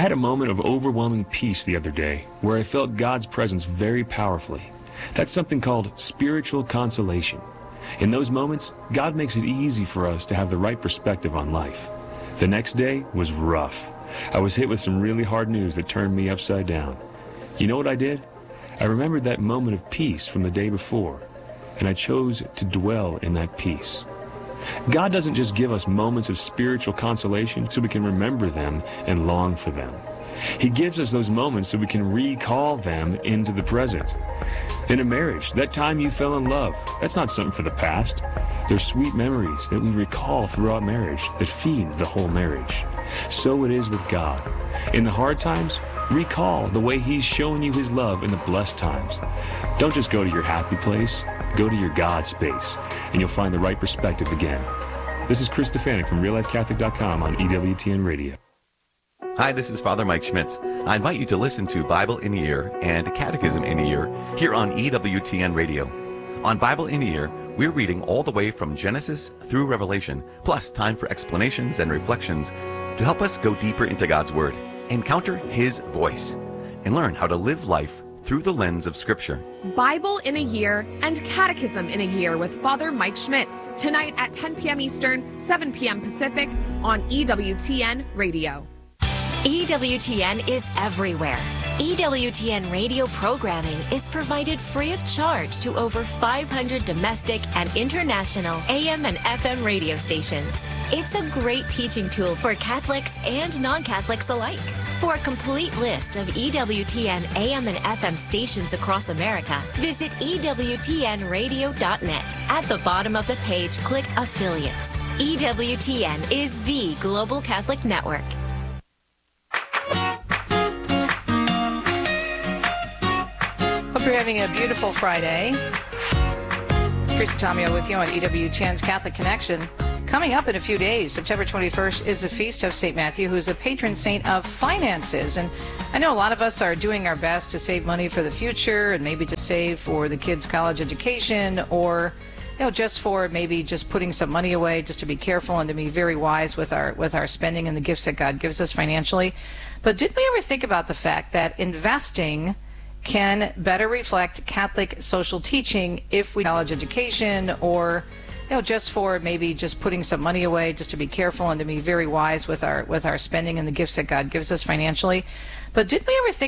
had a moment of overwhelming peace the other day where I felt God's presence very powerfully. That's something called spiritual consolation. In those moments, God makes it easy for us to have the right perspective on life. The next day was rough. I was hit with some really hard news that turned me upside down. You know what I did? I remembered that moment of peace from the day before, and I chose to dwell in that peace. God doesn't just give us moments of spiritual consolation so we can remember them and long for them. He gives us those moments so we can recall them into the present. In a marriage, that time you fell in love, that's not something for the past. They're sweet memories that we recall throughout marriage that feed the whole marriage. So it is with God. In the hard times, recall the way He's shown you His love in the blessed times. Don't just go to your happy place, go to your God space, and you'll find the right perspective again. This is Chris Stefanik from RealLifeCatholic.com on EWTN Radio. Hi, this is Father Mike Schmitz. I invite you to listen to Bible in a Year and Catechism in a Year here on EWTN Radio. On Bible in a Year, we're reading all the way from Genesis through Revelation, plus time for explanations and reflections to help us go deeper into God's Word, encounter His voice, and learn how to live life through the lens of Scripture. Bible in a Year and Catechism in a Year with Father Mike Schmitz, tonight at 10 p.m. Eastern, 7 p.m. Pacific on EWTN Radio. EWTN is everywhere. EWTN radio programming is provided free of charge to over 500 domestic and international AM and FM radio stations. It's a great teaching tool for Catholics and non-Catholics alike. For a complete list of EWTN AM and FM stations across America, visit EWTNradio.net. At the bottom of the page, click Affiliates. EWTN is the Global Catholic Network. Hope you're having a beautiful Friday. Teresa Tomeo with you on EWTN's Catholic Connection. Coming up in a few days, September 21st, is the feast of St. Matthew, who is a patron saint of finances. And I know a lot of us are doing our best to save money for the future and maybe to save for the kids' college education, or just for maybe just putting some money away, just to be careful and to be very wise with our spending and the gifts that God gives us financially. But did we ever think about the fact that investing can better reflect Catholic social teaching if we college education, or just for maybe just putting some money away, just to be careful and to be very wise with our spending and the gifts that God gives us financially? But did we ever think